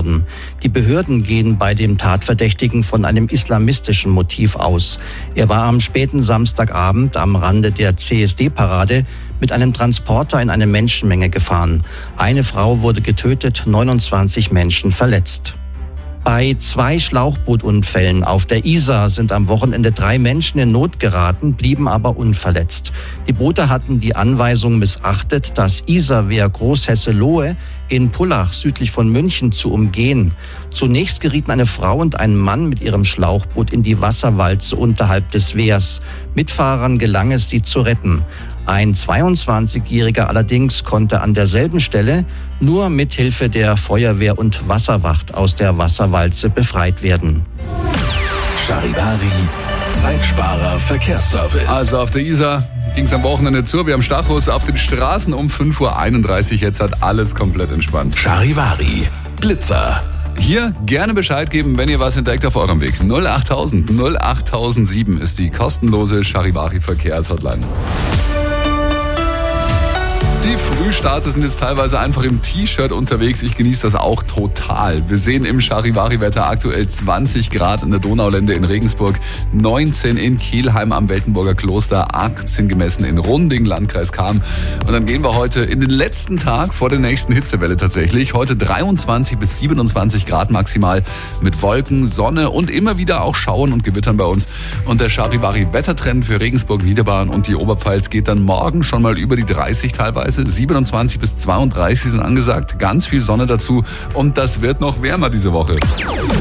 worden. Die Behörden gehen bei dem Tatverdächtigen von einem islamistischen Motiv aus. Er war am späten Samstagabend am Rande der CSD-Parade mit einem Transporter in eine Menschenmenge gefahren. Eine Frau wurde getötet, 29 Menschen verletzt. Bei 2 Schlauchbootunfällen auf der Isar sind am Wochenende 3 Menschen in Not geraten, blieben aber unverletzt. Die Boote hatten die Anweisung missachtet, das Isarwehr Großhesselohe in Pullach südlich von München zu umgehen. Zunächst gerieten eine Frau und ein Mann mit ihrem Schlauchboot in die Wasserwalze unterhalb des Wehrs. Mitfahrern gelang es, sie zu retten. Ein 22-Jähriger allerdings konnte an derselben Stelle nur mit Hilfe der Feuerwehr und Wasserwacht aus der Wasserwalze befreit werden. Charivari, Zeitsparer Verkehrsservice. Also auf der Isar ging es am Wochenende zu. Wir haben Stachus auf den Straßen um 5.31 Uhr. Jetzt hat alles komplett entspannt. Charivari, Blitzer. Hier gerne Bescheid geben, wenn ihr was entdeckt auf eurem Weg. 08000 08007 ist die kostenlose Charivari Verkehrshotline. Die Frühstarter sind jetzt teilweise einfach im T-Shirt unterwegs. Ich genieße das auch total. Wir sehen im Charivari-Wetter aktuell 20 Grad in der Donaulände in Regensburg, 19 in Kelheim am Weltenburger Kloster, 18 gemessen in Runding, Landkreis Cham. Und dann gehen wir heute in den letzten Tag vor der nächsten Hitzewelle tatsächlich. Heute 23 bis 27 Grad maximal mit Wolken, Sonne und immer wieder auch Schauern und Gewittern bei uns. Und der Charivari-Wettertrend für Regensburg, Niederbayern und die Oberpfalz geht dann morgen schon mal über die 30 teilweise. 27 bis 32 sind angesagt, ganz viel Sonne dazu und das wird noch wärmer diese Woche.